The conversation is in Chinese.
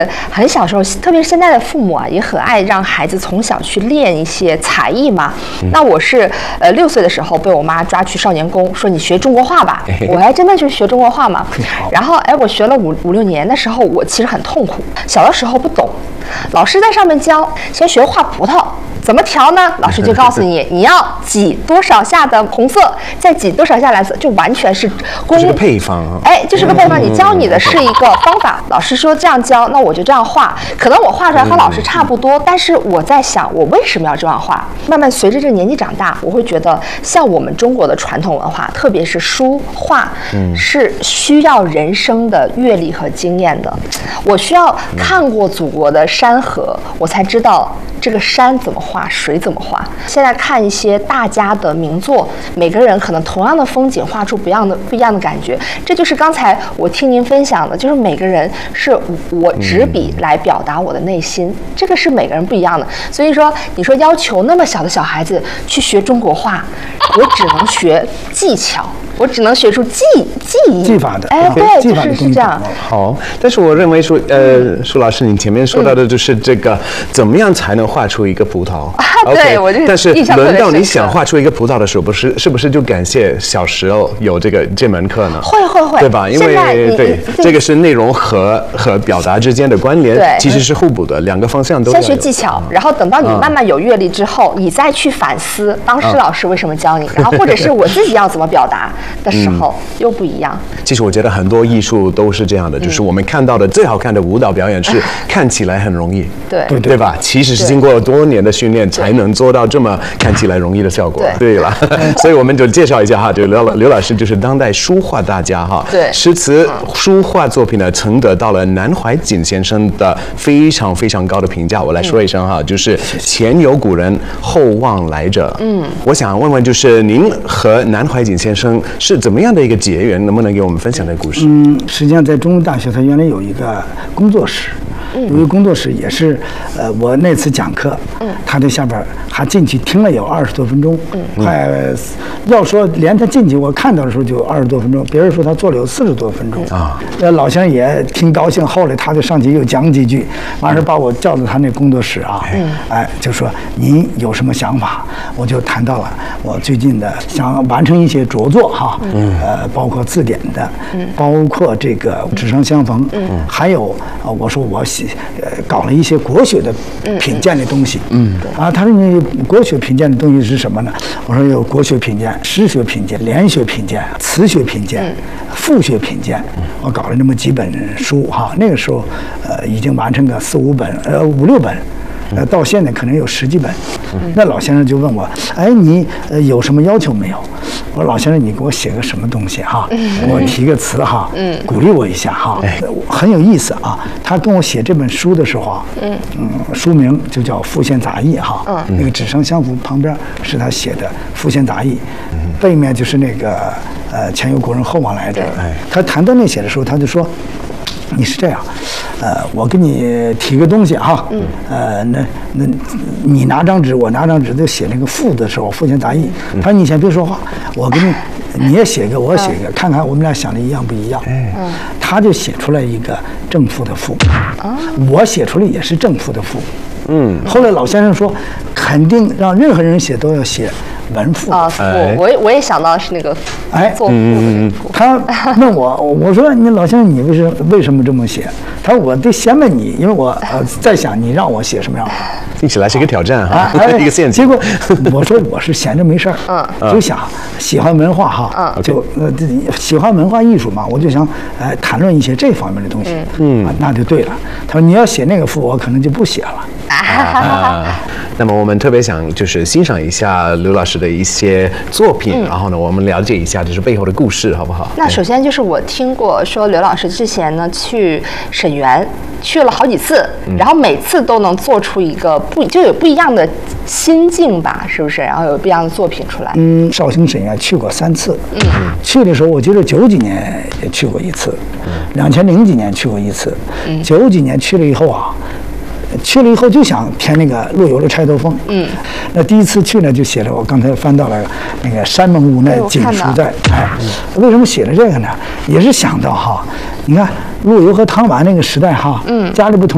很小时候，特别是现在的父母啊，也很爱让孩子从小去练一些才艺嘛。那我是6岁的时候被我妈抓去少年宫，说你学中国话吧。我还真的去学中国话嘛。然后我学了5、6年，那时候我其实很痛苦。小的时候不懂，老师在上面教，先学画葡萄。怎么调呢？老师就告诉你，你要挤多少下的红色，再挤多少下蓝色，就完全是这个配方啊。 就是个配方。你教你的是一个方法，老师说这样教，那我就这样画。可能我画出来和老师差不多，但是我在想，我为什么要这样画？慢慢随着这个年纪长大，我会觉得，像我们中国的传统文化，特别是书画，是需要人生的阅历和经验的。我需要看过祖国的山河，我才知道这个山怎么画，水怎么画。现在看一些大家的名作，每个人可能同样的风景画出不一样的感觉。这就是刚才我听您分享的，就是每个人是我执笔来表达我的内心，这个是每个人不一样的。所以说，你说要求那么小的小孩子去学中国画，我只能学技巧，我只能学出技法的。 对，就是这样。 好，但是我认为说，舒老师，你前面说到的就是这个，怎么样才能画出一个葡萄？ 对，我就但是轮到你想画出一个葡萄的时候，是不是就感谢小时候有这门课呢？ 会， 对吧？因为这个是内容和表达之间的关联，其实是互补的，两个方向都要有。 先学技巧，然后等到你慢慢有阅历之后，你再去反思当时老师为什么教你，然后或者是我自己要怎么表达的时候又不一样。 其实我觉得很多艺术都是这样的，就是我们看到的最好看的舞蹈表演是看起来很容易，对吧？其实是经过多年的训练才能做到这么看起来容易的效果。对了，所以我们就介绍一下哈，就刘老师就是当代书画大家哈，诗词书画作品呢曾得到了南怀瑾先生的非常非常高的评价。我来说一声哈，就是前有古人，后望来者。我想问问，就是您和南怀瑾先生是怎么样的一个结缘？能不能给我们分享这个故事？ 实际上在中文大学，它原来有一个工作室。有一个工作室也是，我那次讲课，他在下边还进去听了有20多分钟，快要说连他进去我看到的时候就20多分钟，别人说他做了有40多分钟啊。老先生也挺高兴，后来他就上去又讲几句，完事把我叫到他那工作室啊，就说您有什么想法？我就谈到了我最近的想完成一些着作哈，包括字典的，包括这个纸上相逢，还有我说我搞了一些国学的品鉴的东西，他说你国学品鉴的东西是什么呢？我说有国学品鉴、诗学品鉴、联学品鉴、词学品鉴、赋学品鉴，我搞了那么几本书哈。那个时候已经完成个4、5本，5、6本。到现在可能有10几本。那老先生就问我，你有什么要求没有？我说老先生，你给我写个什么东西哈？我提个词哈，鼓励我一下哈。很有意思啊。他跟我写这本书的时候啊，书名就叫《复现杂艺》哈。那个纸上相符旁边是他写的《复现杂艺》，背面就是那个前有古人后望来者。他谈到那写的时候，他就说。你是这样，我给你提个东西哈，那你拿张纸，我拿张纸，就写那个赋的时候，复现杂艺。他说你先别说话，我给你也写个，我写个，看看我们俩想的一样不一样。他就写出来一个正赋的赋，我写出来也是正赋的赋。后来老先生说，肯定让任何人写都要写文赋啊，赋。我也想到是那个做赋的赋。 他问我说你老先生你为什么这么写？他说我得先问你，因为我在想你让我写什么样。 听起来是一个挑战哈，一个陷阱。 结果我说我是闲着没事儿，就想喜欢文化哈，就喜欢文化艺术嘛，我就想谈论一些这方面的东西。那就对了。他说你要写那个赋，我可能就不写了。 那么我们特别想就是欣赏一下刘老师的一些作品，然后呢，我们了解一下就是背后的故事，好不好？ 那首先就是我听过说刘老师之前呢去沈园去了好几次，然后每次都能做出一个就有不一样的心境吧，是不是？然后有不一样的作品出来。 绍兴沈园去过3次，去的时候我记得90几年也去过1次，2000几年去过1次，90几年去了以后啊。去了以后就想填那个陆游的《钗头凤》。那第一次去呢，就写了我刚才翻到了那个山蒙无奈锦书在。为什么写了这个呢？也是想到哈，你看陆游和汤完那个时代哈，家里不同。